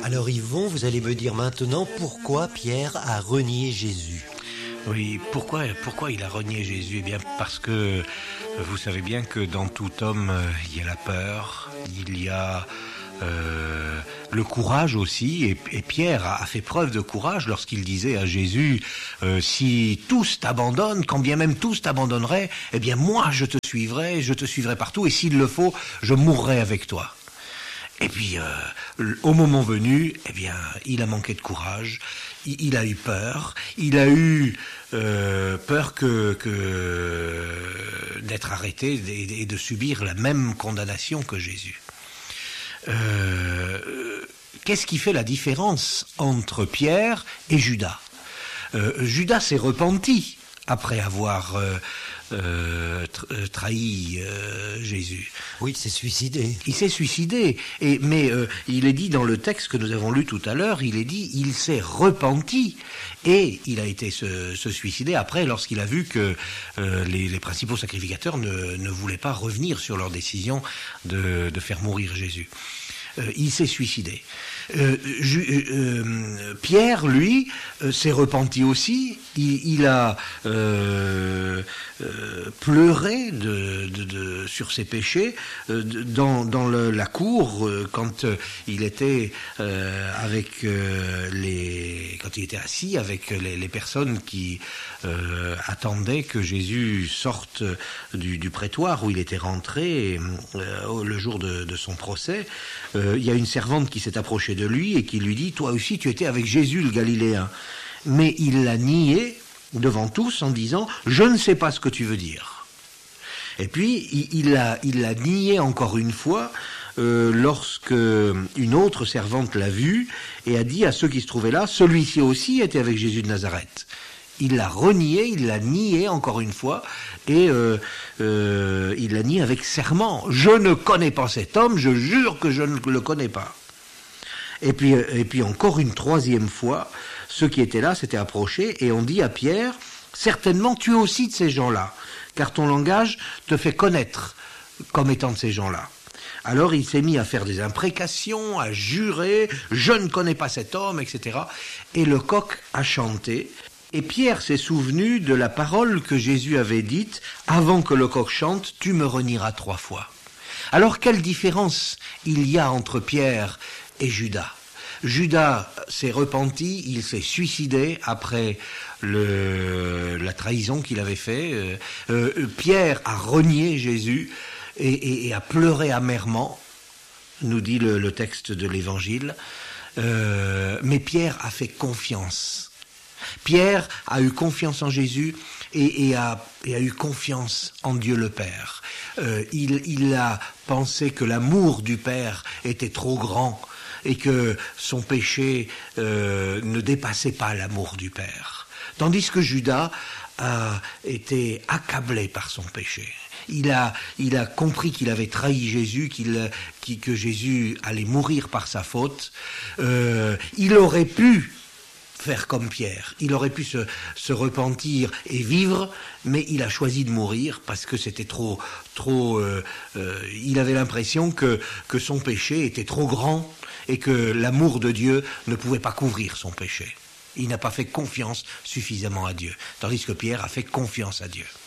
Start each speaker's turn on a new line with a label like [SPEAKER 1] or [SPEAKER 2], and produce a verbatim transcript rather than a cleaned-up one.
[SPEAKER 1] Alors Yvon, vous allez me dire maintenant pourquoi Pierre a renié Jésus.
[SPEAKER 2] Oui, pourquoi, pourquoi il a renié Jésus ? Eh bien, parce que vous savez bien que dans tout homme, il y a la peur, il y a euh, le courage aussi, et, et Pierre a, a fait preuve de courage lorsqu'il disait à Jésus, euh, si tous t'abandonnent, quand bien même tous t'abandonneraient, eh bien moi je te suivrai, je te suivrai partout, et s'il le faut, je mourrai avec toi. Et puis, euh, au moment venu, eh bien, il a manqué de courage, il, il a eu peur, il a eu euh, peur que, que d'être arrêté et, et de subir la même condamnation que Jésus. Euh, qu'est-ce qui fait la différence entre Pierre et Judas ? euh, Judas s'est repenti après avoir euh, euh, tra- trahi euh, Jésus.
[SPEAKER 1] Oui, il s'est suicidé.
[SPEAKER 2] Il s'est suicidé, et, mais euh, il est dit dans le texte que nous avons lu tout à l'heure, il est dit, il s'est repenti, et il a été se, se suicider après lorsqu'il a vu que euh, les, les principaux sacrificateurs ne, ne voulaient pas revenir sur leur décision de, de faire mourir Jésus. Euh, il s'est suicidé. Euh, ju, euh, Pierre, lui, euh, s'est repenti aussi. Il, il a euh, euh, pleuré de, de, de, sur ses péchés euh, dans, dans le, la cour euh, quand euh, il était euh, avec euh, les, quand il était assis avec les, les personnes qui euh, attendaient que Jésus sorte du, du prétoire où il était rentré euh, le jour de, de son procès. Euh, il y a une servante qui s'est approchée de lui et qui lui dit « Toi aussi, tu étais avec Jésus le Galiléen ». Mais il l'a nié devant tous en disant « Je ne sais pas ce que tu veux dire ». Et puis, il, il, l'a, il l'a nié encore une fois euh, lorsque une autre servante l'a vu et a dit à ceux qui se trouvaient là « Celui-ci aussi était avec Jésus de Nazareth ». Il l'a renié, il l'a nié encore une fois, et euh, euh, il l'a nié avec serment. Je ne connais pas cet homme, je jure que je ne le connais pas. Et puis, et puis encore une troisième fois, ceux qui étaient là s'étaient approchés et ont dit à Pierre, certainement tu es aussi de ces gens-là, car ton langage te fait connaître comme étant de ces gens-là. Alors il s'est mis à faire des imprécations, à jurer, je ne connais pas cet homme, et cetera. Et le coq a chanté. Et Pierre s'est souvenu de la parole que Jésus avait dite, avant que le coq chante, tu me renieras trois fois. Alors quelle différence il y a entre Pierre et Judas ? Judas s'est repenti, il s'est suicidé après le, la trahison qu'il avait fait. Euh, euh, Pierre a renié Jésus et, et, et a pleuré amèrement, nous dit le, le texte de l'Évangile. Euh, mais Pierre a fait confiance. Pierre a eu confiance en Jésus et, et, a, et a eu confiance en Dieu le Père. Euh, il, il a pensé que l'amour du Père était trop grand et que son péché euh, ne dépassait pas l'amour du Père. Tandis que Judas a été accablé par son péché. Il a, il a compris qu'il avait trahi Jésus, qu'il, qu'il, que Jésus allait mourir par sa faute. Euh, il aurait pu faire comme Pierre. Il aurait pu se, se repentir et vivre, mais il a choisi de mourir parce que c'était trop, trop. Euh, euh, il avait l'impression que que son péché était trop grand et que l'amour de Dieu ne pouvait pas couvrir son péché. Il n'a pas fait confiance suffisamment à Dieu, tandis que Pierre a fait confiance à Dieu.